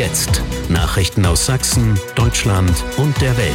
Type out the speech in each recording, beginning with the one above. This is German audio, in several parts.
jetzt. Nachrichten aus Sachsen, Deutschland und der Welt.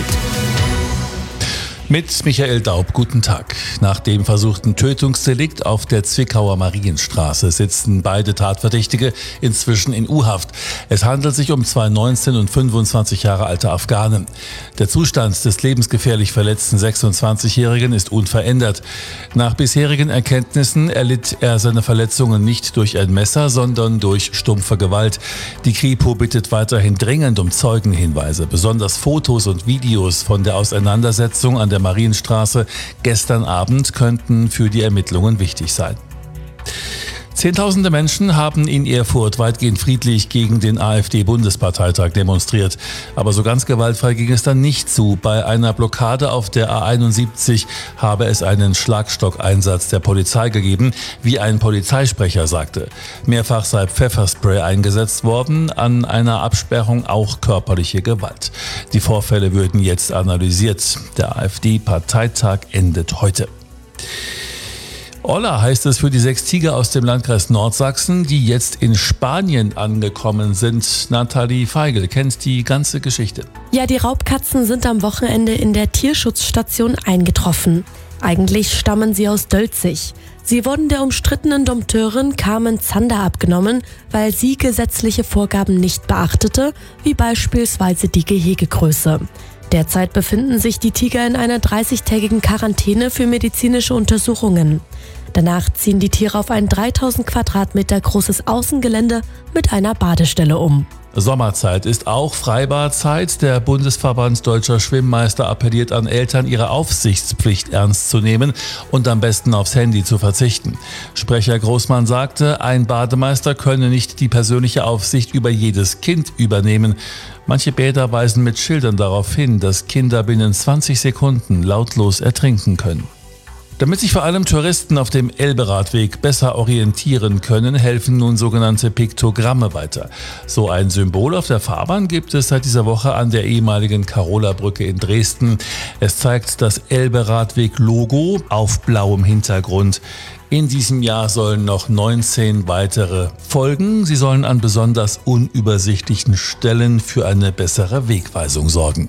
Mit Michael Daub, guten Tag. Nach dem versuchten Tötungsdelikt auf der Zwickauer Marienstraße sitzen beide Tatverdächtige inzwischen in U-Haft. Es handelt sich um zwei 19 und 25 Jahre alte Afghanen. Der Zustand des lebensgefährlich verletzten 26-Jährigen ist unverändert. Nach bisherigen Erkenntnissen erlitt er seine Verletzungen nicht durch ein Messer, sondern durch stumpfe Gewalt. Die Kripo bittet weiterhin dringend um Zeugenhinweise, besonders Fotos und Videos von der Auseinandersetzung an der Marienstraße gestern Abend könnten für die Ermittlungen wichtig sein. Zehntausende Menschen haben in Erfurt weitgehend friedlich gegen den AfD-Bundesparteitag demonstriert. Aber so ganz gewaltfrei ging es dann nicht zu. Bei einer Blockade auf der A71 habe es einen Schlagstockeinsatz der Polizei gegeben, wie ein Polizeisprecher sagte. Mehrfach sei Pfefferspray eingesetzt worden, an einer Absperrung auch körperliche Gewalt. Die Vorfälle würden jetzt analysiert. Der AfD-Parteitag endet heute. Olla heißt es für die 6 Tiger aus dem Landkreis Nordsachsen, die jetzt in Spanien angekommen sind. Nathalie Feigl kennt die ganze Geschichte. Ja, die Raubkatzen sind am Wochenende in der Tierschutzstation eingetroffen. Eigentlich stammen sie aus Dölzig. Sie wurden der umstrittenen Dompteurin Carmen Zander abgenommen, weil sie gesetzliche Vorgaben nicht beachtete, wie beispielsweise die Gehegegröße. Derzeit befinden sich die Tiger in einer 30-tägigen Quarantäne für medizinische Untersuchungen. Danach ziehen die Tiere auf ein 3000 Quadratmeter großes Außengelände mit einer Badestelle um. Sommerzeit ist auch Freibadzeit. Der Bundesverband Deutscher Schwimmmeister appelliert an Eltern, ihre Aufsichtspflicht ernst zu nehmen und am besten aufs Handy zu verzichten. Sprecher Großmann sagte, ein Bademeister könne nicht die persönliche Aufsicht über jedes Kind übernehmen. Manche Bäder weisen mit Schildern darauf hin, dass Kinder binnen 20 Sekunden lautlos ertrinken können. Damit sich vor allem Touristen auf dem Elbe-Radweg besser orientieren können, helfen nun sogenannte Piktogramme weiter. So ein Symbol auf der Fahrbahn gibt es seit dieser Woche an der ehemaligen Karola-Brücke in Dresden. Es zeigt das Elbe-Radweg-Logo auf blauem Hintergrund. In diesem Jahr sollen noch 19 weitere folgen. Sie sollen an besonders unübersichtlichen Stellen für eine bessere Wegweisung sorgen.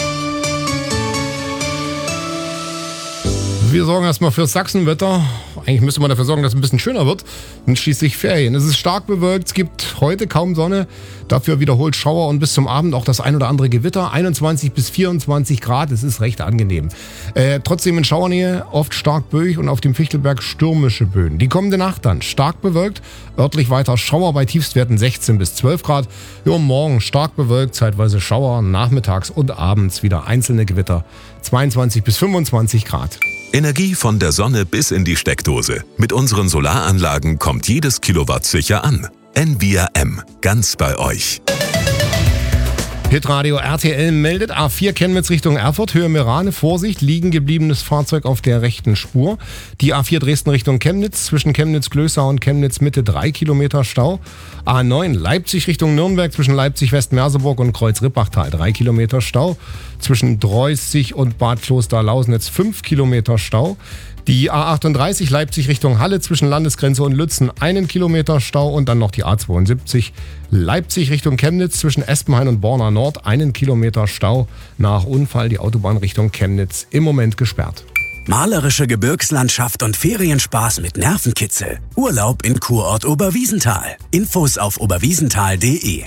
Wir sorgen erstmal fürs Sachsenwetter. Eigentlich müsste man dafür sorgen, dass es ein bisschen schöner wird. Und schließlich Ferien. Es ist stark bewölkt, es gibt heute kaum Sonne. Dafür wiederholt Schauer und bis zum Abend auch das ein oder andere Gewitter. 21 bis 24 Grad, es ist recht angenehm. Trotzdem in Schauernähe oft stark böig und auf dem Fichtelberg stürmische Böen. Die kommende Nacht dann stark bewölkt, örtlich weiter Schauer bei Tiefstwerten 16 bis 12 Grad. Ja, morgen stark bewölkt, zeitweise Schauer, nachmittags und abends wieder einzelne Gewitter. 22 bis 25 Grad. Energie von der Sonne bis in die Steckdose. Mit unseren Solaranlagen kommt jedes Kilowatt sicher an. Envia M. Ganz bei euch. Hitradio RTL meldet A4 Chemnitz Richtung Erfurt, Höhe Merane, Vorsicht, liegen gebliebenes Fahrzeug auf der rechten Spur. Die A4 Dresden Richtung Chemnitz, zwischen Chemnitz-Glösau und Chemnitz-Mitte 3 Kilometer Stau. A9 Leipzig Richtung Nürnberg, zwischen Leipzig-West-Merseburg und Kreuz-Rippachtal 3 Kilometer Stau. Zwischen Dreußig und Bad Kloster-Lausnitz 5 Kilometer Stau. Die A38 Leipzig Richtung Halle zwischen Landesgrenze und Lützen 1 Kilometer Stau und dann noch die A72 Leipzig Richtung Chemnitz zwischen Espenhain und Borna Nord 1 Kilometer Stau. Nach Unfall die Autobahn Richtung Chemnitz im Moment gesperrt. Malerische Gebirgslandschaft und Ferienspaß mit Nervenkitzel. Urlaub in Kurort Oberwiesenthal. Infos auf oberwiesenthal.de.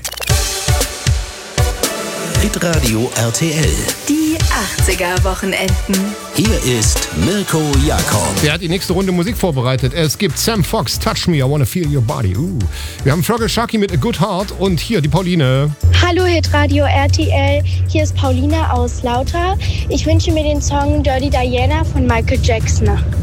Hitradio RTL. Die 80er-Wochenenden. Hier ist Mirko Jakob. Der hat die nächste Runde Musik vorbereitet. Es gibt Sam Fox, Touch Me, I Wanna Feel Your Body. Wir haben Froggle Sharky mit A Good Heart und hier die Pauline. Hallo Hitradio RTL, hier ist Pauline aus Lauter. Ich wünsche mir den Song Dirty Diana von Michael Jackson.